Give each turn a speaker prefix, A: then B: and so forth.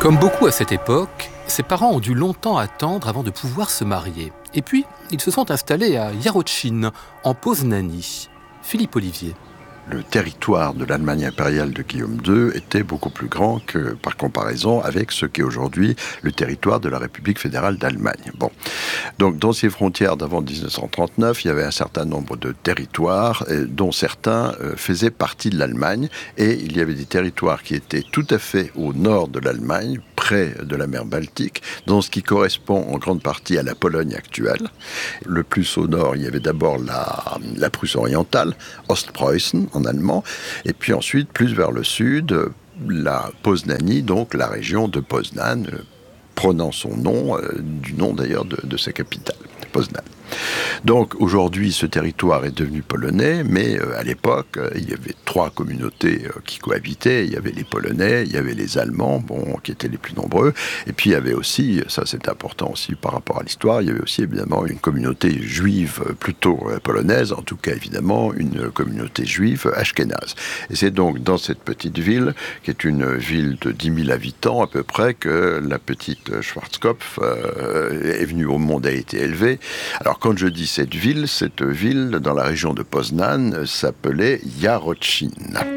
A: Comme beaucoup à cette époque, ses parents ont dû longtemps attendre avant de pouvoir se marier. Et puis, ils se sont installés à Jarocin, en Poznanie. Philippe Olivier.
B: Le territoire de l'Allemagne impériale de Guillaume II était beaucoup plus grand que, par comparaison avec ce qu'est aujourd'hui le territoire de la République fédérale d'Allemagne. Bon. Donc, dans ces frontières d'avant 1939, il y avait un certain nombre de territoires, dont certains faisaient partie de l'Allemagne, et il y avait des territoires qui étaient tout à fait au nord de l'Allemagne, près de la mer Baltique, dans ce qui correspond en grande partie à la Pologne actuelle. Le plus au nord, il y avait d'abord la Prusse orientale, Ostpreußen en allemand, et puis ensuite, plus vers le sud, la Poznanie, donc la région de Poznan, prenant son nom, du nom d'ailleurs de sa capitale, Poznan. Donc aujourd'hui, ce territoire est devenu polonais, mais à l'époque, il y avait trois communautés qui cohabitaient. Il y avait les Polonais, il y avait les Allemands, qui étaient les plus nombreux, et puis il y avait aussi, ça c'est important aussi par rapport à l'histoire, il y avait aussi évidemment une communauté juive plutôt polonaise, en tout cas évidemment une communauté juive ashkénaze. Et c'est donc dans cette petite ville, qui est une ville de 10 000 habitants à peu près, que la petite Schwarzkopf est venue au monde, a été élevée. Alors quand je dis cette ville dans la région de Poznan s'appelait Jarocin.